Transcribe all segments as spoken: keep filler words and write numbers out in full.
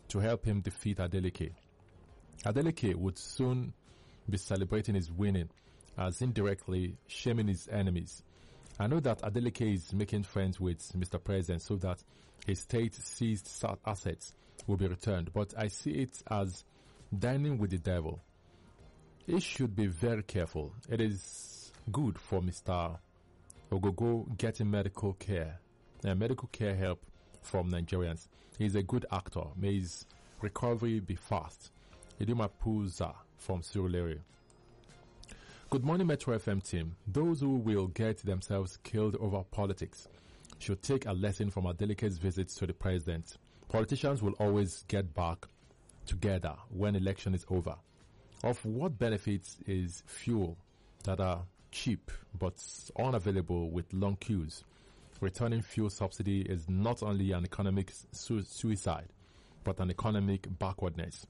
to help him defeat Adeleke. Adeleke would soon be celebrating his winning, as indirectly shaming his enemies. I know that Adeleke is making friends with Mister President so that his state seized assets will be returned, but I see it as dining with the devil. He should be very careful. It is good for Mister Ogogo getting medical care, uh, medical care help from Nigerians. He is a good actor. May his recovery be fast. Idima Puza from Surulere. Good morning, Metro F M team. Those who will get themselves killed over politics should take a lesson from Adeleke's visits to the president. Politicians will always get back together when election is over. Of what benefits is fuel that are cheap but unavailable with long queues? Returning fuel subsidy is not only an economic su- suicide, but an economic backwardness.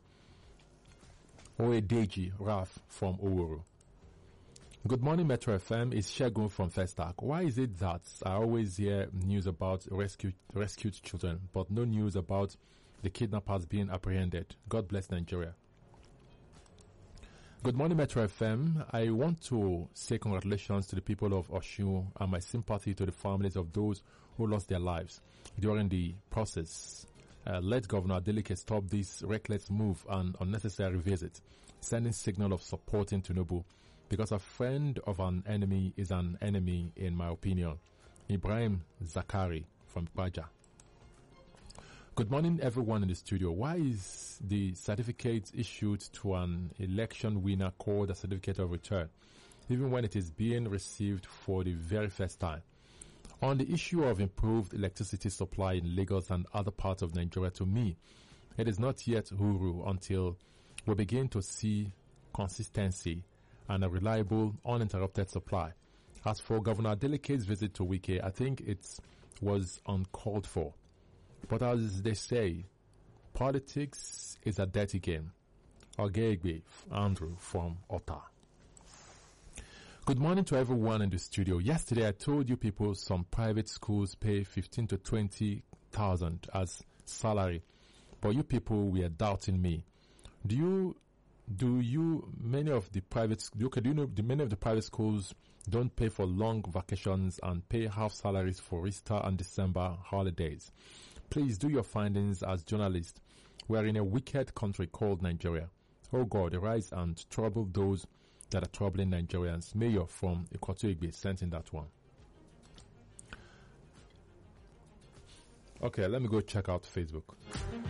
Oedeji Raf from Owuru. Good morning, Metro F M. It's Shegun from Festac. Why is it that I always hear news about rescued, rescued children, but no news about the kidnappers being apprehended? God bless Nigeria. Good morning, Metro F M. I want to say congratulations to the people of Osun and my sympathy to the families of those who lost their lives during the process. Uh, let Governor Adeleke stop this reckless move and unnecessary visit, sending signal of supporting Tinubu, because a friend of an enemy is an enemy, in my opinion. Ibrahim Zakari from Baja. Good morning, everyone in the studio. Why is the certificate issued to an election winner called a certificate of return, even when it is being received for the very first time? On the issue of improved electricity supply in Lagos and other parts of Nigeria, to me, it is not yet huru until we begin to see consistency and a reliable, uninterrupted supply. As for Governor Adeleke's visit to Wike, I think it was uncalled for. But as they say, politics is a dirty game. Ogegbe Andrew from Ota. Good morning to everyone in the studio. Yesterday I told you people some private schools pay fifteen to twenty thousand as salary, but you people were doubting me. Do you Do you, many of the private, do you, do you know the many of the private schools don't pay for long vacations and pay half salaries for Easter and December holidays? Please do your findings as journalists. We are in a wicked country called Nigeria. Oh God, arise and trouble those that are troubling Nigerians. Mayor from Ikotu sent in that one. Okay, let me go check out Facebook.